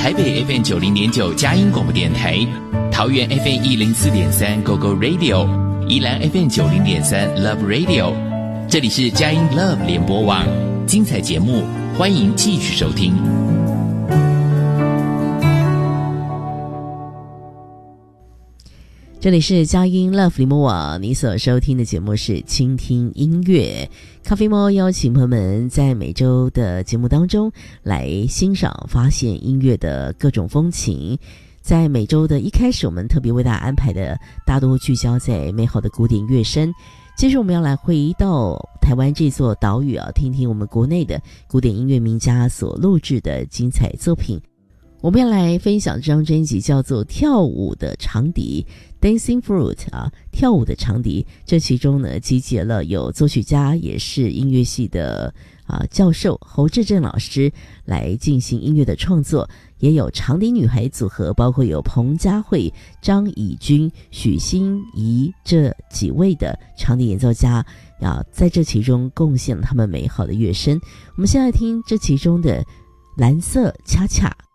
台北 FM 90.9佳音广播电台，桃园 FM 104.3 GoGo Radio， 宜兰 FM 90.3 Love Radio。这里是佳音 Love 联播网，精彩节目，欢迎继续收听。 这里是佳音 Love 联播网，你所收听的节目是倾听音乐。咖啡猫邀请朋友们在每周的节目当中来欣赏发现音乐的各种风情。在每周的一开始，我们特别为大家安排的大多聚焦在美好的古典乐声。接着我们要来回到台湾这座岛屿啊，听听我们国内的古典音乐名家所录制的精彩作品。我们要来分享这张专辑叫做《跳舞的长笛》（Dancing Flute） 啊，跳舞的长笛。这其中呢，集结了有作曲家，也是音乐系的教授侯志正老师来进行音乐的创作，也有长笛女孩组合，包括有彭佳慧、张以君、许欣怡这几位的长笛演奏家在这其中贡献了他们美好的乐声。我们现在听这其中的蓝色恰恰。